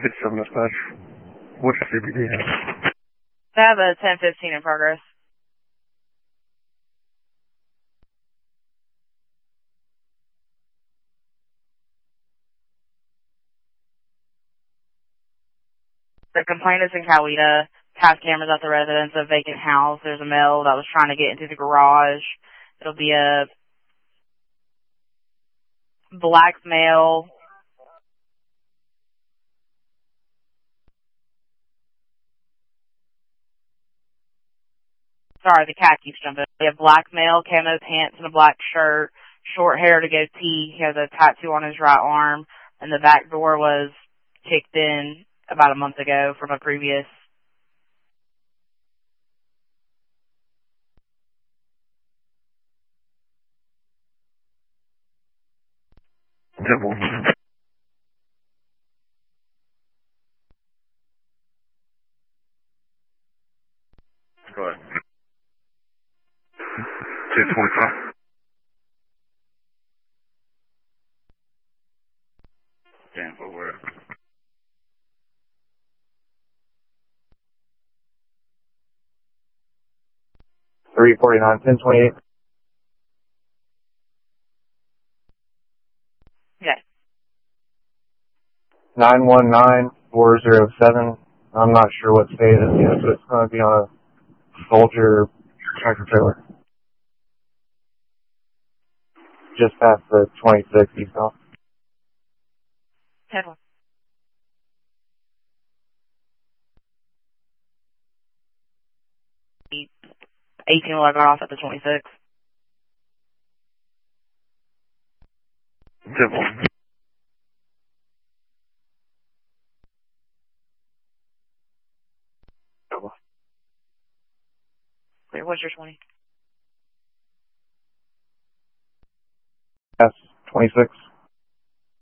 It's from dispatch. What's your CBD have? I have a 1015 in progress. The complaint is in Coweta. Have cameras at the residence, a vacant house. There's a male that was trying to get into the garage. It'll be a black male. Sorry, the cat keeps jumping. We have black male, camo pants and a black shirt, short hair to goatee. He has a tattoo on his right arm, and the back door was kicked in about a month ago from a previous. Temple. Go ahead. 225. Damn, but where? $349, 1028. Okay. 919407. I'm not sure what state it is yet, but it's going to be on a soldier tractor trailer. Just past the 26 east off. 10-1. The 18 will I got off at the 26. Temple. Clear. What's your 20? Yes, 26.